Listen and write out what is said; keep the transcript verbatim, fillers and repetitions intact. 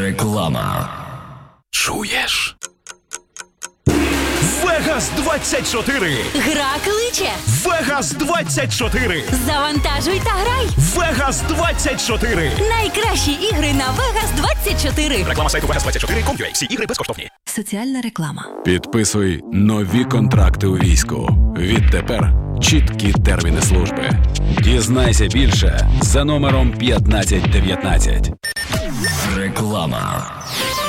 Реклама. Чуєш? Вегас двадцять чотири. Гра кличе. Вегас двадцять чотири. Завантажуй та грай. Вегас двадцять чотири. Найкращі ігри на Вегас двадцять чотири. Реклама сайту вегас двадцять чотири крапка ком крапка ю а. Всі ігри безкоштовні. Соціальна реклама. Підписуй нові контракти у війську. Відтепер чіткі терміни служби. Дізнайся більше за номером п'ятнадцять дев'ятнадцять. Реклама.